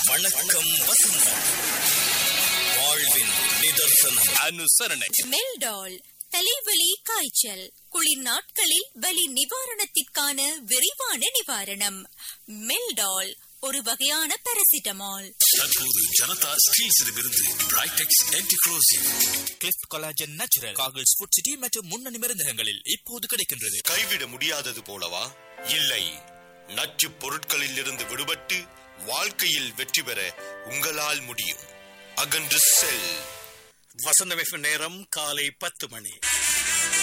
வணக்கம் வசந்தம். வாழ்வின் நிதர்சனம். அனுசரணை. மெல்டால் தலைவலி காய்ச்சல் குளிர் நாட்களில் வலி நிவாரணத்திற்கான விரைவான நிவாரணம். மெல்டால் ஒரு வகையான பாராசிட்டமால். தற்போது Janata ஸ்டீல்ஸிடமிருந்து பிரைடெக்ஸ் anticorrosive, கிளிஃப்ட் collagen natural, காகிள்ஸ் food city மற்றும் முன்னணி மருந்தகங்களில் இப்போது கிடைக்கின்றது. கைவிட முடியாதது போலவா? இல்லை, நச்சு பொருட்களில் இருந்து விடுபட்டு வாழ்க்கையில் வெற்றி பெற உங்களால் முடியும். அகன்று செல். வசந்த நேரம் காலை 10 மணி.